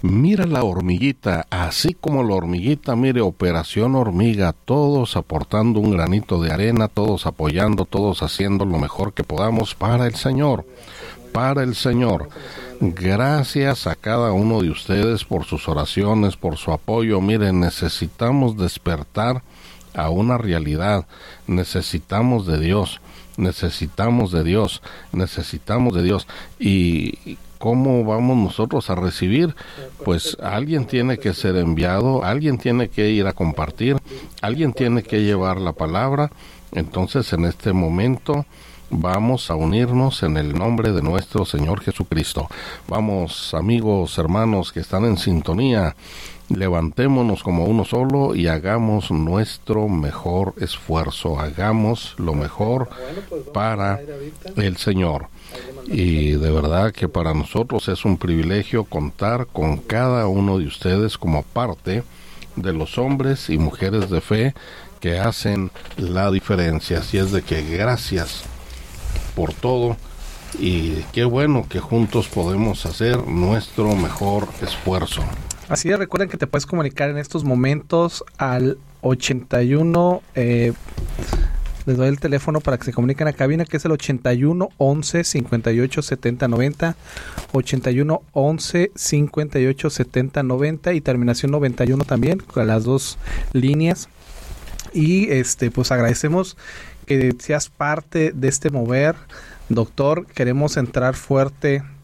Mira la hormiguita, así como la hormiguita, mire, Operación Hormiga, todos aportando un granito de arena, todos apoyando, todos haciendo lo mejor que podamos para el Señor, para el Señor. Gracias a cada uno de ustedes por sus oraciones, por su apoyo. Miren, necesitamos despertar a una realidad, necesitamos de Dios, necesitamos de Dios, necesitamos de Dios. Y ¿cómo vamos nosotros a recibir? Pues alguien tiene que ser enviado, alguien tiene que ir a compartir, alguien tiene que llevar la palabra. Entonces, en este momento vamos a unirnos en el nombre de nuestro Señor Jesucristo. Vamos, amigos, hermanos que están en sintonía, levantémonos como uno solo y hagamos nuestro mejor esfuerzo, hagamos lo mejor para el Señor. Y de verdad que para nosotros es un privilegio contar con cada uno de ustedes como parte de los hombres y mujeres de fe que hacen la diferencia. Así es de que gracias por todo y qué bueno que juntos podemos hacer nuestro mejor esfuerzo. Así es, recuerden que te puedes comunicar en estos momentos al 81, les doy el teléfono para que se comuniquen a cabina, que es el 81 11 58 70 90, 81 11 58 70 90 y terminación 91 también, con las dos líneas. Y pues agradecemos que seas parte de este mover. Doctor, queremos entrar fuerte